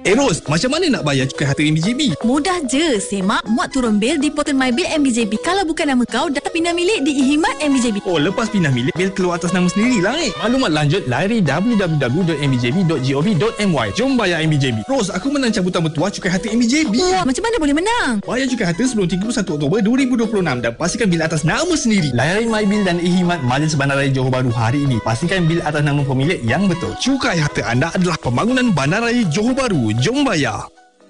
Ros, macam mana nak bayar cukai harta MBJB? Mudah je, semak muat turun bil di portal MyBill MBJB. Kalau bukan nama kau, data pindah milik di e-Himat MBJB. Oh, lepas pindah milik, bil keluar atas nama sendirilah Maklumat lanjut, layari www.mbjb.gov.my. Jom bayar MBJB. Ros, aku menang cabutan bertuah cukai harta MBJB. Wah, macam mana boleh menang? Bayar cukai harta sebelum 31 Oktober 2026 dan pastikan bil atas nama sendiri. Layari MyBill dan e-Himat Majlis Bandaraya Johor Bahru hari ini. Pastikan bil atas nama pemilik yang betul. Cukai harta anda adalah pembangunan Bandaraya Johor Bahru. Jom bayar.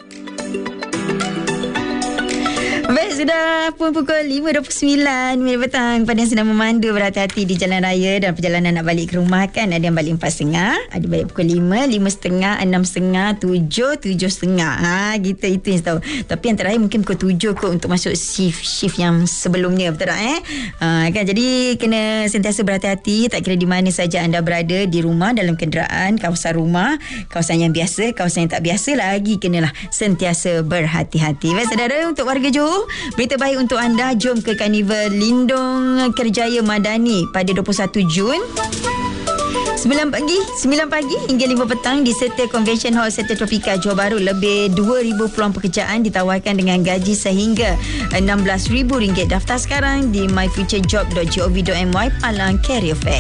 Baik, sudah pun pukul 5.29 minit petang. Pada yang sedang memandu, berhati-hati di jalan raya dan perjalanan nak balik ke rumah kan. Ada yang balik 4.30, ada balik pukul 5, 5.30, 6.30, 7, 7.30. Gitu, itu yang tahu. Tapi yang terakhir mungkin pukul 7 kot untuk masuk shift yang sebelumnya. Betul tak kan? Jadi kena sentiasa berhati-hati. Tak kira di mana saja anda berada, di rumah, dalam kenderaan, kawasan rumah, kawasan yang biasa, kawasan yang tak biasa lagi, kenalah sentiasa berhati-hati. Baik saudara, untuk warga Johor, berita baik untuk anda. Jom ke Karnival Lindung Kerjaya Madani pada 21 Jun 9 pagi hingga 5 petang di Setia Convention Hall Setia Tropika Johor Bahru. Lebih 2,000 peluang pekerjaan ditawarkan dengan gaji sehingga RM16,000. Daftar sekarang di myfuturejob.gov.my Palang Career Fair.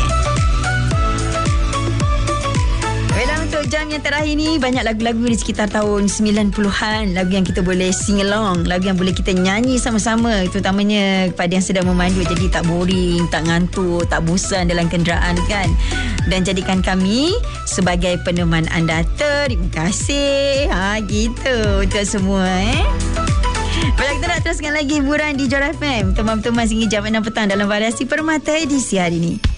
Untuk jam yang terakhir ni, banyak lagu-lagu di sekitar tahun 90-an. Lagu yang kita boleh sing along, lagu yang boleh kita nyanyi sama-sama, terutamanya kepada yang sedang memandu. Jadi tak boring, tak ngantuk, tak bosan dalam kenderaan kan. Dan jadikan kami sebagai peneman anda. Terima kasih. Gitu untuk semua Baiklah, kita nak teruskan lagi hiburan di Johor FM. Teman-teman sehingga jam 6 petang dalam variasi Permata edisi hari ini.